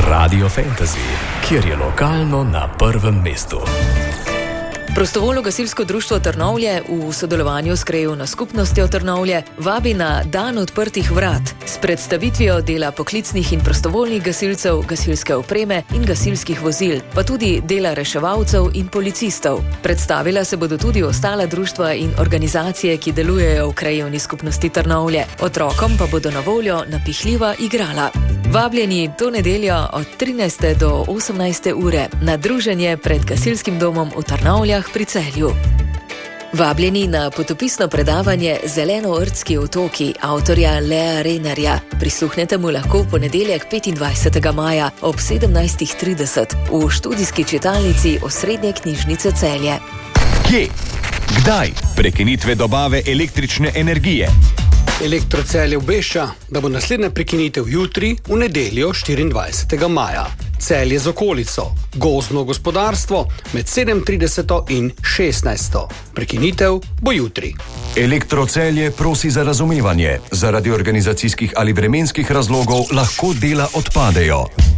Radio Fantasy, kjer je lokalno na prvem mestu. Prostovoljno gasilsko društvo Trnovlje v sodelovanju s Krajevno skupnostjo Trnovlje vabi na Dan odprtih vrat s predstavitvijo dela poklicnih in prostovoljnih gasilcev, gasilske opreme in gasilskih vozil, pa tudi dela reševalcev in policistov. Predstavila se bodo tudi ostala društva in organizacije, ki delujejo v Krajevni skupnosti Trnovlje. Otrokom pa bodo na voljo napihljiva igrala. Vabljeni to nedeljo od 13. do 18. ure na druženje pred gasilskim domom v Trnovljah pri Celju. Vabljeni na potopisno predavanje Zeleno-Rdski otoki avtorja Lea Renarja. Prisluhnete mu lahko v ponedeljek 25. maja ob 17.30 v študijski čitalnici Osrednje knjižnice Celje. Kje? Kdaj? Prekinitve dobave električne energije. Elektrocelje obvešča, da bo naslednja prekinitev jutri, v nedeljo 24. maja. Celje z okolico, gozdno gospodarstvo med 7:30 in 16. Prekinitev bo jutri. Elektrocelje prosi za razumevanje. Zaradi organizacijskih ali vremenskih razlogov lahko dela odpadejo.